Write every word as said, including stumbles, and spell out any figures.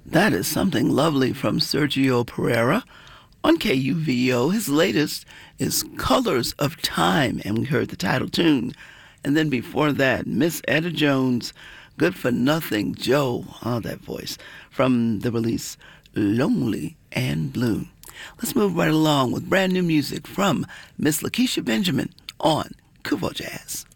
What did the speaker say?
That is something lovely from Sergio Pereira on K U V O. His latest is Colors of Time, and we heard the title tune. And then before that, Miss Etta Jones, Good for Nothing Joe, oh, that voice, from the release Lonely and Blue. Let's move right along with brand new music from Miss Lakeisha Benjamin on Kuvo Jazz.